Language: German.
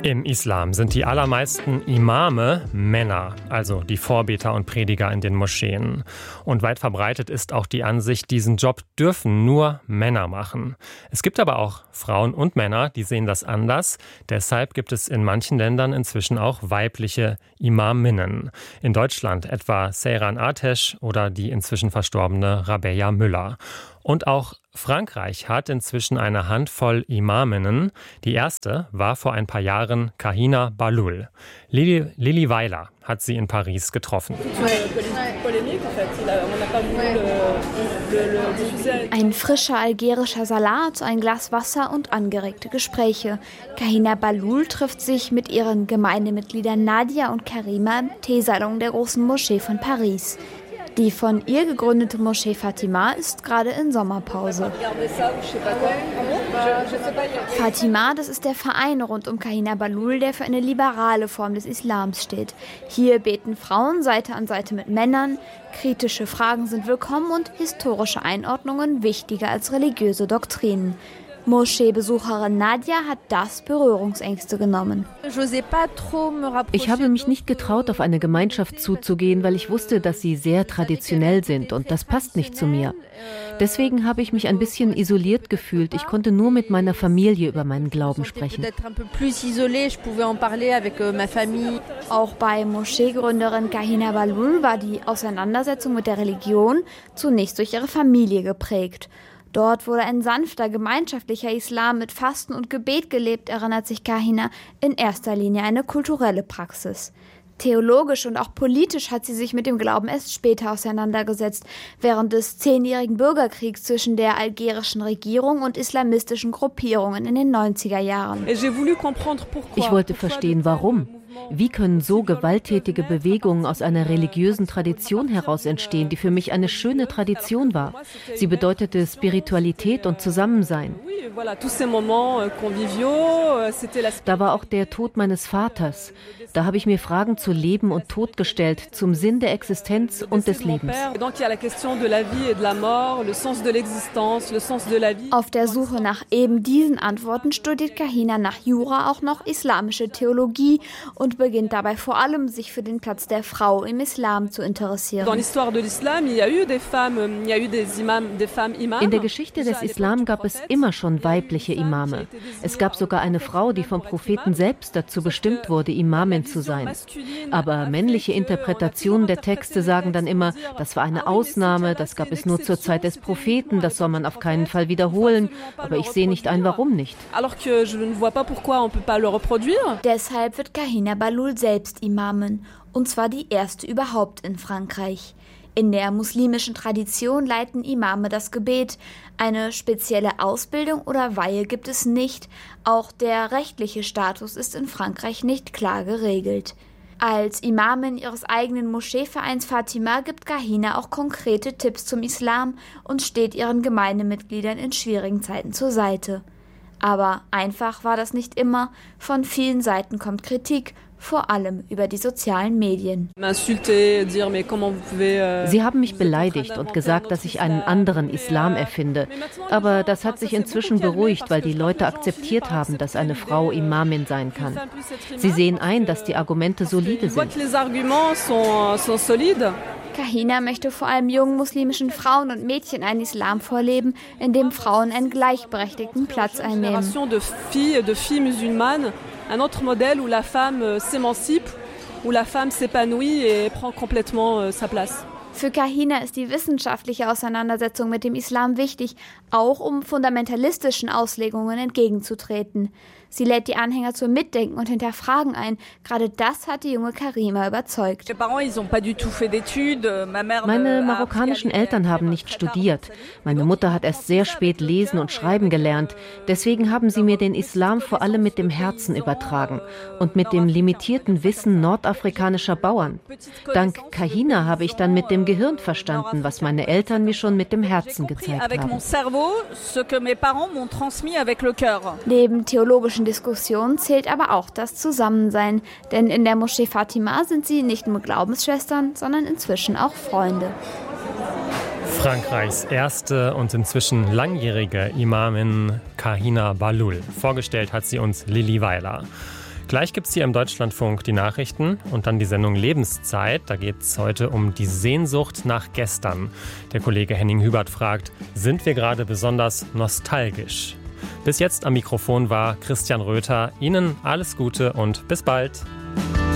Im Islam sind die allermeisten Imame Männer, also die Vorbeter und Prediger in den Moscheen. Und weit verbreitet ist auch die Ansicht, diesen Job dürfen nur Männer machen. Es gibt aber auch Frauen und Männer, die sehen das anders. Deshalb gibt es in manchen Ländern inzwischen auch weibliche Imaminnen. In Deutschland etwa Seyran Ateş oder die inzwischen verstorbene Rabea Müller. Und auch Frankreich hat inzwischen eine Handvoll Imaminnen. Die erste war vor ein paar Jahren Kahina Bahloul. Lili Weiler hat sie in Paris getroffen. Ein frischer algerischer Salat, ein Glas Wasser und angeregte Gespräche. Kahina Bahloul trifft sich mit ihren Gemeindemitgliedern Nadia und Karima im Teesalon der großen Moschee von Paris. Die von ihr gegründete Moschee Fatima ist gerade in Sommerpause. Fatima, das ist der Verein rund um Kahina Bahloul, der für eine liberale Form des Islams steht. Hier beten Frauen Seite an Seite mit Männern, kritische Fragen sind willkommen und historische Einordnungen wichtiger als religiöse Doktrinen. Moscheebesucherin Nadia hat das Berührungsängste genommen. Ich habe mich nicht getraut, auf eine Gemeinschaft zuzugehen, weil ich wusste, dass sie sehr traditionell sind und das passt nicht zu mir. Deswegen habe ich mich ein bisschen isoliert gefühlt. Ich konnte nur mit meiner Familie über meinen Glauben sprechen. Auch bei Moscheegründerin Kahina Bahloul war die Auseinandersetzung mit der Religion zunächst durch ihre Familie geprägt. Dort wurde ein sanfter, gemeinschaftlicher Islam mit Fasten und Gebet gelebt, erinnert sich Kahina, in erster Linie eine kulturelle Praxis. Theologisch und auch politisch hat sie sich mit dem Glauben erst später auseinandergesetzt, während des 10-jährigen Bürgerkriegs zwischen der algerischen Regierung und islamistischen Gruppierungen in den 90er Jahren. Ich wollte verstehen, warum. Wie können so gewalttätige Bewegungen aus einer religiösen Tradition heraus entstehen, die für mich eine schöne Tradition war? Sie bedeutete Spiritualität und Zusammensein. Da war auch der Tod meines Vaters. Da habe ich mir Fragen zu Leben und Tod gestellt, zum Sinn der Existenz und des Lebens. Auf der Suche nach eben diesen Antworten studiert Kahina nach Jura auch noch islamische Theologie und beginnt dabei vor allem, sich für den Platz der Frau im Islam zu interessieren. In der Geschichte des Islam gab es immer schon weibliche Imame. Es gab sogar eine Frau, die vom Propheten selbst dazu bestimmt wurde, Imamin zu sein. Aber männliche Interpretationen der Texte sagen dann immer, das war eine Ausnahme, das gab es nur zur Zeit des Propheten, das soll man auf keinen Fall wiederholen. Aber ich sehe nicht ein, warum nicht. Deshalb wird Kahina Bahloul selbst Imamin, und zwar die erste überhaupt in Frankreich. In der muslimischen Tradition leiten Imame das Gebet. Eine spezielle Ausbildung oder Weihe gibt es nicht. Auch der rechtliche Status ist in Frankreich nicht klar geregelt. Als Imamin ihres eigenen Moscheevereins Fatima gibt Kahina auch konkrete Tipps zum Islam und steht ihren Gemeindemitgliedern in schwierigen Zeiten zur Seite. Aber einfach war das nicht immer. Von vielen Seiten kommt Kritik, vor allem über die sozialen Medien. Sie haben mich beleidigt und gesagt, dass ich einen anderen Islam erfinde. Aber das hat sich inzwischen beruhigt, weil die Leute akzeptiert haben, dass eine Frau Imamin sein kann. Sie sehen ein, dass die Argumente solide sind. Kahina möchte vor allem jungen muslimischen Frauen und Mädchen einen Islam vorleben, in dem Frauen einen gleichberechtigten Platz einnehmen. Un autre modèle où la femme s'émancipe, où la femme s'épanouit et prend complètement sa place. Für Kahina ist die wissenschaftliche Auseinandersetzung mit dem Islam wichtig, auch um fundamentalistischen Auslegungen entgegenzutreten. Sie lädt die Anhänger zum Mitdenken und Hinterfragen ein. Gerade das hat die junge Karima überzeugt. Meine marokkanischen Eltern haben nicht studiert. Meine Mutter hat erst sehr spät lesen und schreiben gelernt. Deswegen haben sie mir den Islam vor allem mit dem Herzen übertragen und mit dem limitierten Wissen nordafrikanischer Bauern. Dank Kahina habe ich dann mit dem Gehirn verstanden, was meine Eltern mir schon mit dem Herzen gezeigt haben. Neben theologischen Diskussionen zählt aber auch das Zusammensein. Denn in der Moschee Fatima sind sie nicht nur Glaubensschwestern, sondern inzwischen auch Freunde. Frankreichs erste und inzwischen langjährige Imamin Kahina Bahloul. Vorgestellt hat sie uns Lili Weiler. Gleich gibt's hier im Deutschlandfunk die Nachrichten und dann die Sendung Lebenszeit. Da geht's heute um die Sehnsucht nach gestern. Der Kollege Henning Hubert fragt, sind wir gerade besonders nostalgisch? Bis jetzt am Mikrofon war Christian Röther. Ihnen alles Gute und bis bald.